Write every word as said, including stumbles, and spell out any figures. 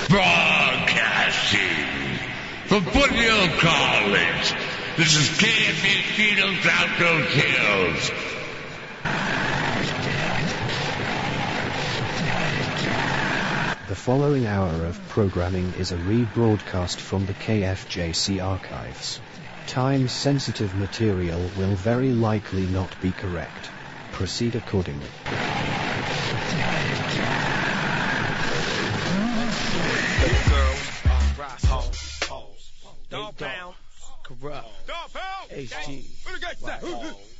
Broadcasting from Foothill College. This is K F A Cheetos Outdoor Tales. The following hour of programming is a rebroadcast from the K F J C archives. Time-sensitive material will very likely not be correct. Proceed accordingly. Dog pound, corrupt, H G.